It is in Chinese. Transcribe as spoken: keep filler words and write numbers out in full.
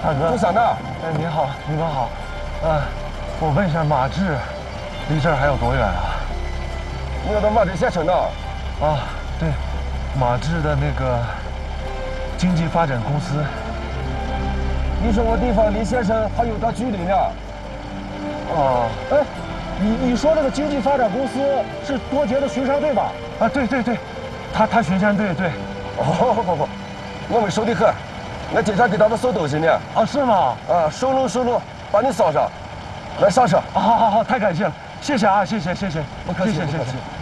大哥， 住啥呢？ 哎，您好，你们好。啊，我问一下，马志离这儿还有多远啊？ 你要到马志县城呢？ 啊，对，马志的那个经济发展公司。 你说我地方离县城还有段距离呢。 哦， 哎，你你说这个经济发展公司是多杰的巡山队吧？ 啊，对对对，他他巡山队对。 哦不不，我们熟得很，我经常给他们送东西呢。 啊，是吗？ 啊，顺路顺路把你捎上，来上车。 好好好，太感谢了，谢谢啊，谢谢谢谢， 不客气谢谢谢谢。